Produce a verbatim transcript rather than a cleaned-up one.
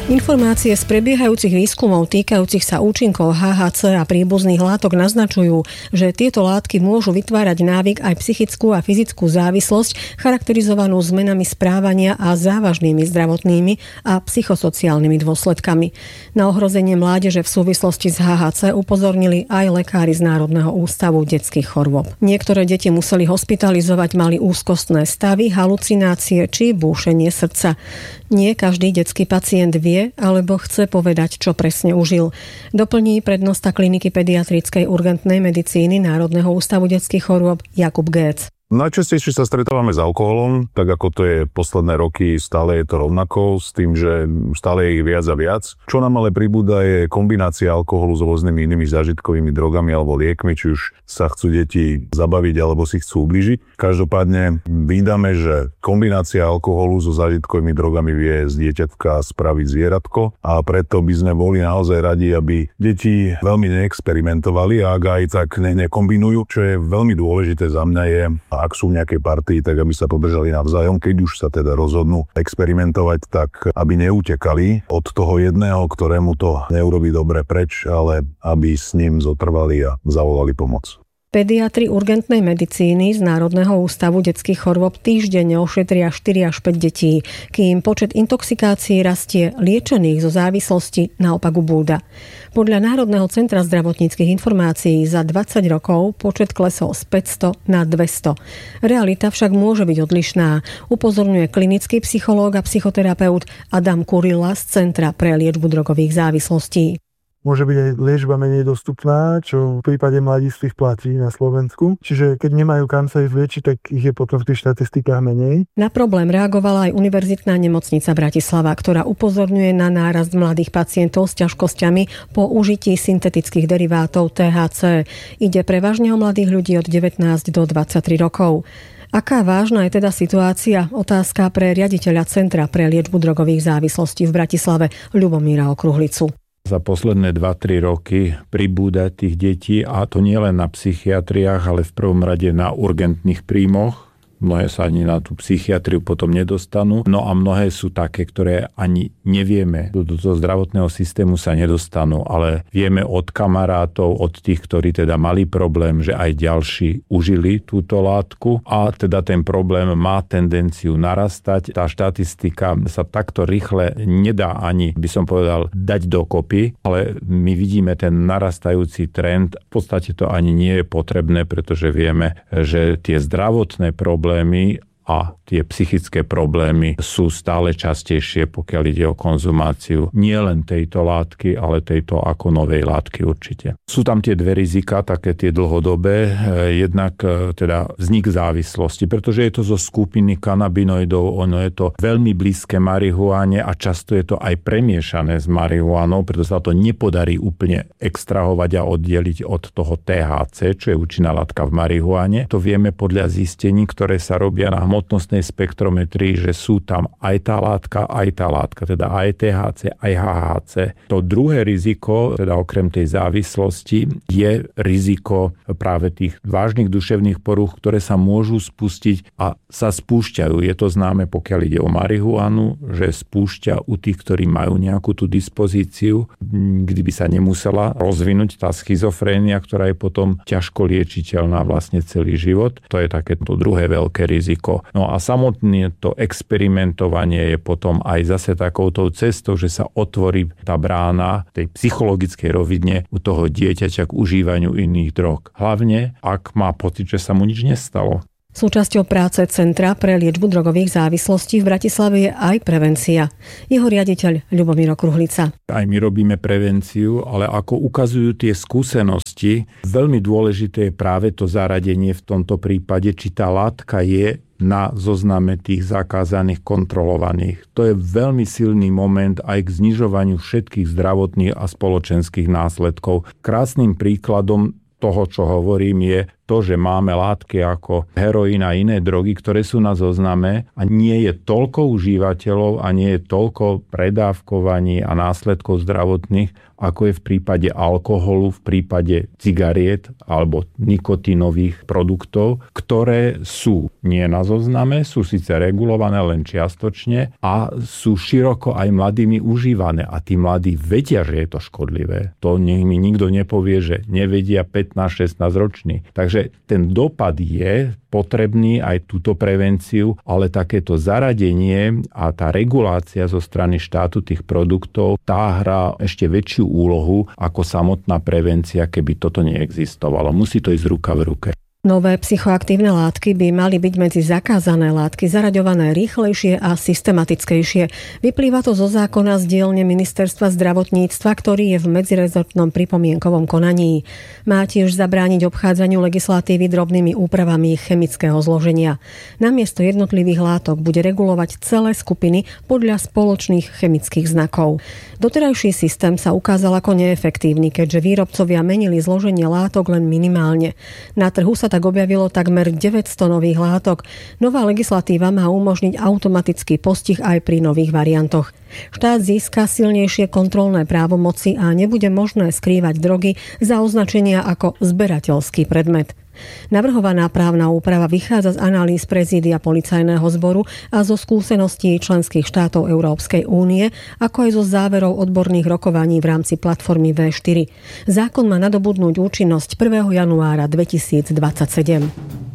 Informácie z prebiehajúcich výskumov týkajúcich sa účinkov há há cé a príbuzných látok naznačujú, že tieto látky môžu vytvárať návyk aj psychickú a fyzickú závislosť charakterizovanú zmenami správania a závažnými zdravotnými a psychosociálnymi dôsledkami. Na ohrozenie mládeže v súvislosti s há há cé upozornili aj lekári z Národného ústavu detských chorôb. Niektoré deti museli hospitalizovať, mali úzkostné stavy, halucinácie či búšenie srdca. Nie každý detský pacient vie alebo chce povedať, čo presne užil. Doplní prednosta kliniky pediatrickej urgentnej medicíny Národného ústavu detských chorôb Jakub Géc. Najčastejšie sa stretávame s alkoholom, tak ako to je posledné roky, stále je to rovnako, s tým, že stále je ich viac a viac. Čo nám ale pribúda je kombinácia alkoholu s rôznymi inými zážitkovými drogami alebo liekmi, či už sa chcú deti zabaviť alebo si chcú ubližiť. Každopádne vydáme, že kombinácia alkoholu so zážitkovými drogami vie z dieťatka spraviť zvieratko a preto by sme boli naozaj radi, aby deti veľmi neexperimentovali a ak aj tak ne- nekombinujú, čo je veľmi dôležité za mňa je, ak sú v nejakej partii, tak aby sa podržali navzájom. Keď už sa teda rozhodnú experimentovať, tak aby neutekali od toho jedného, ktorému to neurobí dobre preč, ale aby s ním zotrvali a zavolali pomoc. Pediatri urgentnej medicíny z Národného ústavu detských chorôb týždenne ošetria štyri až päť detí, kým počet intoxikácií rastie, liečených zo závislosti naopak ubúda. Podľa Národného centra zdravotníckych informácií za dvadsať rokov počet klesol z päťsto na dvesto. Realita však môže byť odlišná, upozorňuje klinický psychológ a psychoterapeut Adam Kurila z Centra pre liečbu drogových závislostí. Môže byť aj liečba menej dostupná, čo v prípade mladistvých platí na Slovensku. Čiže keď nemajú kam sa ísť liečiť, tak ich je potom v tých štatistikách menej. Na problém reagovala aj Univerzitná nemocnica Bratislava, ktorá upozorňuje na nárast mladých pacientov s ťažkosťami po užití syntetických derivátov té há cé. Ide prevažne o mladých ľudí od devätnásť do dvadsaťtri rokov. Aká vážna je teda situácia? Otázka pre riaditeľa Centra pre liečbu drogových závislostí v Bratislave Ľubomíra Okruhlicu. Za posledné dva tri roky pribúda tých detí, a to nie len na psychiatriách, ale v prvom rade na urgentných príjmoch. Mnohé sa ani na tú psychiatriu potom nedostanú. No a mnohé sú také, ktoré ani nevieme. Do toho zdravotného systému sa nedostanú, ale vieme od kamarátov, od tých, ktorí teda mali problém, že aj ďalší užili túto látku a teda ten problém má tendenciu narastať. Tá štatistika sa takto rýchle nedá ani, by som povedal, dať dokopy, ale my vidíme ten narastajúci trend. V podstate to ani nie je potrebné, pretože vieme, že tie zdravotné problémy problémy a tie psychické problémy sú stále častejšie, pokiaľ ide o konzumáciu nie len tejto látky, ale tejto ako novej látky určite. Sú tam tie dve rizika, také tie dlhodobé, jednak teda vznik závislosti, pretože je to zo skupiny kanabinoidov, ono je to veľmi blízke marihuáne a často je to aj premiešané s marihuánou, preto sa to nepodarí úplne extrahovať a oddeliť od toho té há cé, čo je účinná látka v marihuáne. To vieme podľa zistení, ktoré sa robia na hmotnostnej spektrometrii, že sú tam aj tá látka, aj tá látka, teda aj té há cé, aj há há cé. To druhé riziko, teda okrem tej závislosti, je riziko práve tých vážnych duševných porúch, ktoré sa môžu spustiť a sa spúšťajú. Je to známe, pokiaľ ide o marihuanu, že spúšťa u tých, ktorí majú nejakú tú dispozíciu, kdyby sa nemusela rozvinúť tá schizofrénia, ktorá je potom ťažko liečiteľná vlastne celý život. To je takéto druhé veľké riziko. No a samotné to experimentovanie je potom aj zase takouto cestou, že sa otvorí tá brána tej psychologickej rovine u toho dieťaťa k užívaniu iných drog. Hlavne, ak má pocit, že sa mu nič nestalo. Súčasťou práce Centra pre liečbu drogových závislostí v Bratislave je aj prevencia. Jeho riaditeľ Ľubomír Okruhlica. Aj my robíme prevenciu, ale ako ukazujú tie skúsenosti, veľmi dôležité je práve to zaradenie v tomto prípade, či tá látka je na zozname tých zakázaných, kontrolovaných. To je veľmi silný moment aj k znižovaniu všetkých zdravotných a spoločenských následkov. Krásnym príkladom toho, čo hovorím, je to, že máme látky ako heroín a iné drogy, ktoré sú na zozname a nie je toľko užívateľov a nie je toľko predávkovaní a následkov zdravotných, ako je v prípade alkoholu, v prípade cigariet alebo nikotínových produktov, ktoré sú nie na zozname, sú síce regulované len čiastočne a sú široko aj mladými užívané. A tí mladí vedia, že je to škodlivé. To nech mi nikto nepovie, že nevedia pätnásť šestnásť roční. Takže ten dopad je potrebný aj túto prevenciu, ale takéto zaradenie a tá regulácia zo strany štátu tých produktov, tá hrá ešte väčšiu úlohu ako samotná prevencia, keby toto neexistovalo. Musí to ísť ruka v ruke. Nové psychoaktívne látky by mali byť medzi zakázané látky zaraďované rýchlejšie a systematickejšie. Vyplýva to zo zákona z dielne Ministerstva zdravotníctva, ktorý je v medzirezortnom pripomienkovom konaní. Má tiež zabrániť obchádzaniu legislatívy drobnými úpravami chemického zloženia. Namiesto jednotlivých látok bude regulovať celé skupiny podľa spoločných chemických znakov. Doterajší systém sa ukázal ako neefektívny, keďže výrobcovia menili zloženie látok len minimálne. Na trhu sa tak objavilo takmer deväťsto nových látok. Nová legislatíva má umožniť automatický postih aj pri nových variantoch. Štát získa silnejšie kontrolné právomoci a nebude možné skrývať drogy za označenia ako zberateľský predmet. Navrhovaná právna úprava vychádza z analýz prezídia policajného zboru a zo skúseností členských štátov Európskej únie, ako aj zo záverov odborných rokovaní v rámci platformy vé štyri. Zákon má nadobudnúť účinnosť prvého januára dvetisícdvadsaťsedem.